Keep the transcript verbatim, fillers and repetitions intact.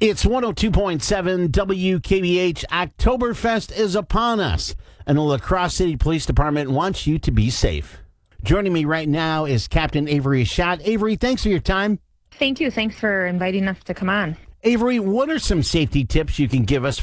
It's one oh two point seven W K B H. Oktoberfest is upon us, and the La Crosse City Police Department wants you to be safe. Joining me right now is Captain Avery Schott. Avery, thanks for your time. Thank you. Thanks for inviting us to come on. Avery, what are some safety tips you can give us